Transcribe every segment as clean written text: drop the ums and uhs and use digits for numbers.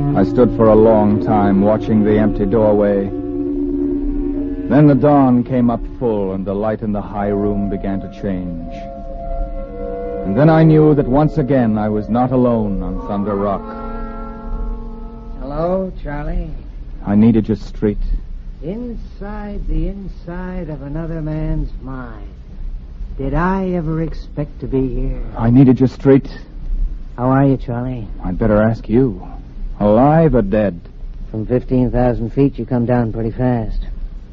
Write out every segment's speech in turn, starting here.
I stood for a long time watching the empty doorway. Then the dawn came up full and the light in the high room began to change. And then I knew that once again I was not alone on Thunder Rock. Hello, Charlie. I needed you, Street. Inside the inside of another man's mind. Did I ever expect to be here? I needed you, Street. How are you, Charlie? I'd better ask you. Alive or dead? From 15,000 feet, you come down pretty fast.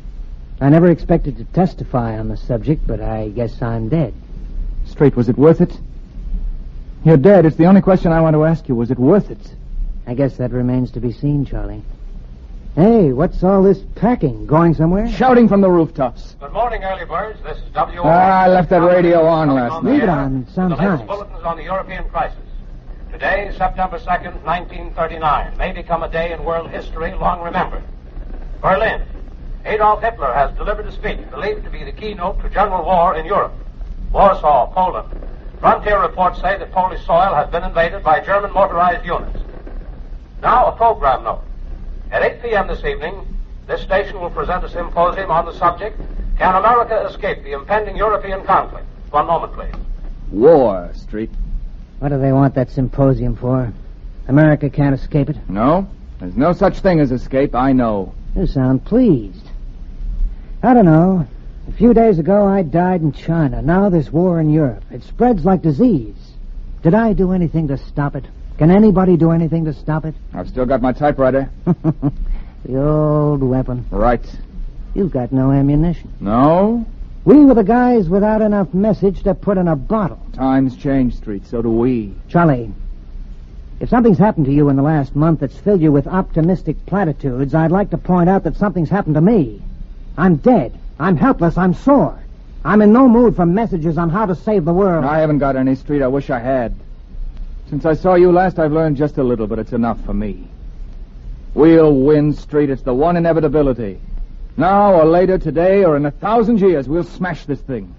I never expected to testify on the subject, but I guess I'm dead. Street, was it worth it? You're dead. It's the only question I want to ask you. Was it worth it? I guess that remains to be seen, Charlie. Hey, what's all this packing? Going somewhere? Shouting from the rooftops. Good morning, early birds. This is WO. I left that radio on last night. Leave it on. Sounds the latest nice. bulletins on the European crisis. Today, September 2nd, 1939, may become a day in world history long remembered. Berlin. Adolf Hitler has delivered a speech believed to be the keynote to general war in Europe. Warsaw, Poland. Frontier reports say that Polish soil has been invaded by German motorized units. Now, a program note. At 8 p.m. this evening, this station will present a symposium on the subject, Can America Escape the Impending European Conflict? One moment, please. War, Street. What do they want that symposium for? America can't escape it? No? There's no such thing as escape, I know. You sound pleased. I don't know. A few days ago, I died in China. Now there's war in Europe. It spreads like disease. Did I do anything to stop it? Can anybody do anything to stop it? I've still got my typewriter. The old weapon. Right. You've got no ammunition. No? We were the guys without enough message to put in a bottle. Times change, Street. So do we. Charlie, if something's happened to you in the last month that's filled you with optimistic platitudes, I'd like to point out that something's happened to me. I'm dead. I'm helpless. I'm sore. I'm in no mood for messages on how to save the world. I haven't got any, Street. I wish I had. Since I saw you last, I've learned just a little, but it's enough for me. We'll win, Street. It's the one inevitability. Now or later, today or in 1,000 years, we'll smash this thing.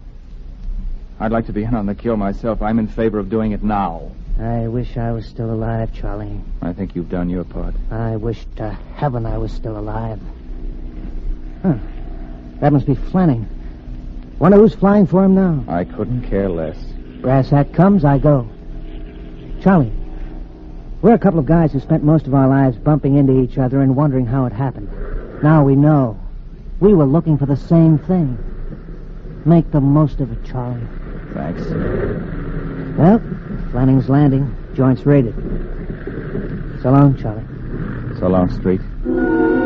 I'd like to be in on the kill myself. I'm in favor of doing it now. I wish I was still alive, Charlie. I think you've done your part. I wish to heaven I was still alive. Huh. That must be Flanning. Wonder who's flying for him now. I couldn't care less. Brass hat comes, I go. Charlie, we're a couple of guys who spent most of our lives bumping into each other and wondering how it happened. Now we know. We were looking for the same thing. Make the most of it, Charlie. Thanks. Well, Flanning's Landing. Joint's raided. So long, Charlie. So long, Street.